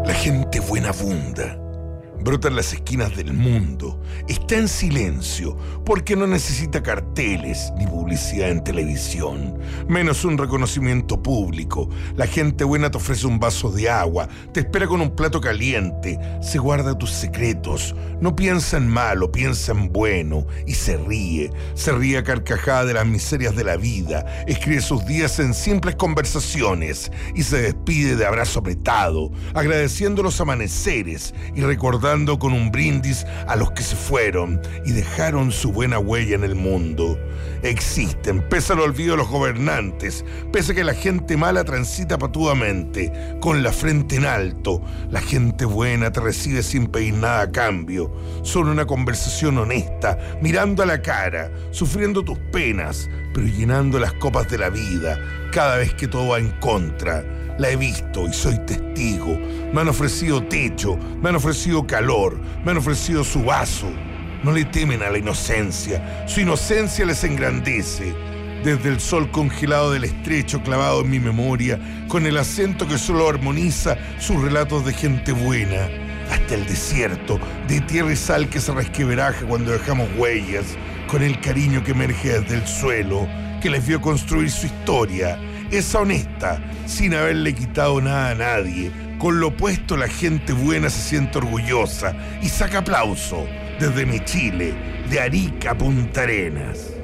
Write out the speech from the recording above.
La gente buena abunda. Brota en las esquinas del mundo. Está en silencio porque no necesita carteles ni publicidad en televisión, menos un reconocimiento público. La gente buena te ofrece un vaso de agua, te espera con un plato caliente, se guarda tus secretos, no piensa en malo, piensa en bueno y se ríe a carcajada de las miserias de la vida, escribe sus días en simples conversaciones y se despide de abrazo apretado, agradeciendo los amaneceres y recordando con un brindis a los que se fueron y dejaron su buena huella en el mundo. Existen, pese al olvido de los gobernantes, pese a que la gente mala transita patuamente, con la frente en alto. La gente buena te recibe sin pedir nada a cambio, solo una conversación honesta, mirando a la cara, sufriendo tus penas, pero llenando las copas de la vida cada vez que todo va en contra. La he visto y soy testigo. Me han ofrecido techo, me han ofrecido calor, me han ofrecido su vaso. No le temen a la inocencia. Su inocencia les engrandece. Desde el sol congelado del estrecho clavado en mi memoria, con el acento que solo armoniza sus relatos de gente buena, hasta el desierto de tierra y sal que se resquebraja cuando dejamos huellas, con el cariño que emerge desde el suelo, que les vio construir su historia. Esa honesta, sin haberle quitado nada a nadie. Con lo opuesto, la gente buena se siente orgullosa y saca aplauso desde mi Chile, de Arica a Punta Arenas.